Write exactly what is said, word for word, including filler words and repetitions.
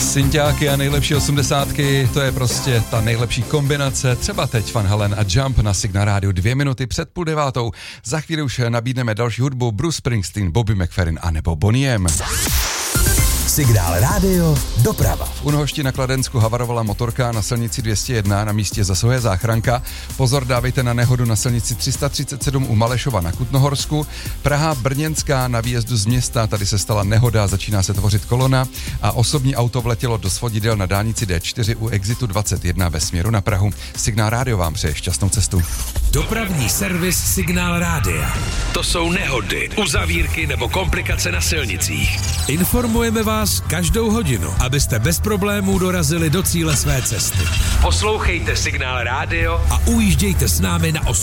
Synťáky a nejlepší osmdesátky, to je prostě ta nejlepší kombinace. Třeba teď Van Halen a Jump na Signál Rádiu dvě minuty před půl devátou. Za chvíli už nabídneme další hudbu Bruce Springsteen, Bobby McFerrin a nebo Bonnie M. Signál Rádio doprava. V Unohošti na Kladensku havarovala motorka na silnici dvě stě jedna, na místě zasahuje záchranka. Pozor dávejte na nehodu na silnici tři sta třicet sedm u Malešova na Kutnohorsku. Praha Brněnská na výjezdu z města, tady se stala nehoda, začíná se tvořit kolona a osobní auto vletělo do svodidel na dálnici D čtyři u exitu dvacet jedna ve směru na Prahu. Signál Rádio vám přeje šťastnou cestu. Dopravní servis Signál Rádia. To jsou nehody, uzavírky nebo komplikace na silnicích. Informujeme vás každou hodinu, abyste bez problémů dorazili do cíle své cesty. Poslouchejte Signál Rádio a ujíždějte s námi na